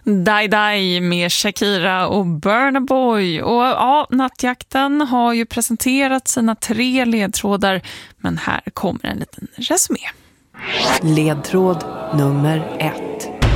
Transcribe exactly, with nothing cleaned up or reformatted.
Die Die med Shakira och Burna Boy. Och ja, Nattjakten har ju presenterat sina tre ledtrådar, men här kommer en liten resumé. Ledtråd nummer ett.